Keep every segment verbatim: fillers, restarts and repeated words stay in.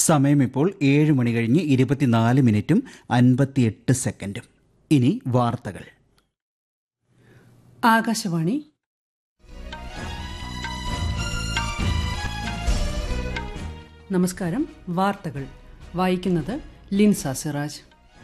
സമയം ഇപ്പോൾ ഏഴ് മണി കഴിഞ്ഞ് ഇരുപത്തിനാല് മിനിറ്റും അൻപത്തിയെട്ട് സെക്കൻഡും. ഇനി വാർത്തകൾ. ആകാശവാണി. നമസ്കാരം. വാർത്തകൾ വായിക്കുന്നത് ലിൻസ സിറാജ്.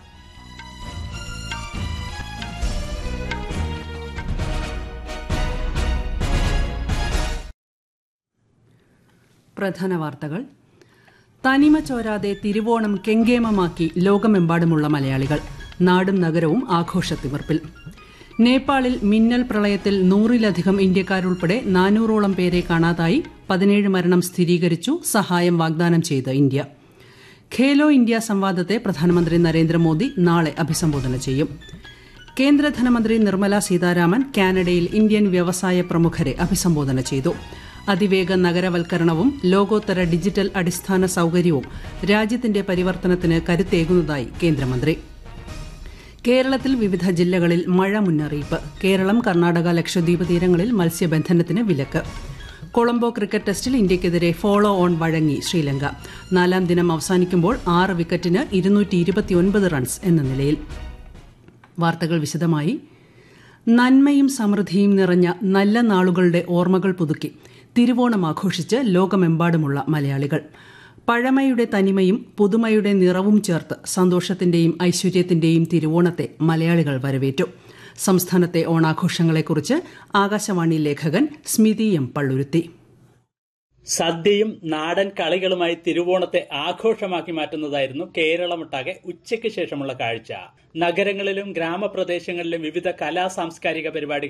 പ്രധാന വാർത്തകൾ. തനിമ ചോരാതെ തിരുവോണം കെങ്കേമമാക്കി ലോകമെമ്പാടുമുള്ള മലയാളികൾ. നാടും നഗരവും ആഘോഷത്തിമിർപ്പിൽ. നേപ്പാളിൽ മിന്നൽ പ്രളയത്തിൽ നൂറിലധികം ഇന്ത്യക്കാരുൾപ്പെടെ നാനൂറോളം പേരെ കാണാതായി. പതിനേഴ് മരണം സ്ഥിരീകരിച്ചു. സഹായം വാഗ്ദാനം ചെയ്ത് ഇന്ത്യ. ഖേലോ ഇന്ത്യ സംവാദത്തെ പ്രധാനമന്ത്രി നരേന്ദ്രമോദി നാളെ അഭിസംബോധന ചെയ്യും. കേന്ദ്ര ധനമന്ത്രി നിർമ്മല സീതാരാമൻ കാനഡയിൽ ഇന്ത്യൻ വ്യവസായ പ്രമുഖരെ അഭിസംബോധന ചെയ്തു. അതിവേഗ നഗരവൽക്കരണവും ലോകോത്തര ഡിജിറ്റൽ അടിസ്ഥാന സൌകര്യവും രാജ്യത്തിന്റെ പരിവർത്തനത്തിന് കരുത്തേകുന്നതായി കേന്ദ്രമന്ത്രി. കേരളത്തിൽ വിവിധ ജില്ലകളിൽ മഴ മുന്നറിയിപ്പ്. കേരളം, കർണാടക, ലക്ഷദ്വീപ് തീരങ്ങളിൽ മത്സ്യബന്ധനത്തിന് വിലക്ക്. കൊളംബോ ക്രിക്കറ്റ് ടെസ്റ്റിൽ ഇന്ത്യക്കെതിരെ ഫോളോ ഓൺ വഴങ്ങി ശ്രീലങ്ക. നാലാം ദിനം അവസാനിക്കുമ്പോൾ ആറ് വിക്കറ്റിന് ഇരുന്നൂറ്റി ഇരുപത്തിയൊൻപത് റൺസ് എന്ന നിലയിൽ. വാർത്തകൾ വിശദമായി. നന്മയും സമൃദ്ധിയും നിറഞ്ഞ നല്ല നാളുകളുടെ ഓർമ്മകൾ പുതുക്കി തിരുവോണം ആഘോഷിച്ച് ലോകമെമ്പാടുമുള്ള മലയാളികൾ. പഴമയുടെ തനിമയും പുതുമയുടെ നിറവും ചേർത്ത് സന്തോഷത്തിന്റെയും ഐശ്വര്യത്തിന്റെയും തിരുവോണത്തെ മലയാളികൾ വരവേറ്റു. സംസ്ഥാനത്തെ ഓണാഘോഷങ്ങളെക്കുറിച്ച് ആകാശവാണി ലേഖകൻ സ്മിതി എം പള്ളുരുത്തി. സദ്യയും നാടൻ കളികളുമായി തിരുവോണത്തെ ആഘോഷമാക്കി മാറ്റുന്നതായിരുന്നു കേരളമൊട്ടാകെ ഉച്ചയ്ക്ക് ശേഷമുള്ള കാഴ്ച. നഗരങ്ങളിലും ഗ്രാമപ്രദേശങ്ങളിലും വിവിധ കലാ സാംസ്കാരിക പരിപാടികൾ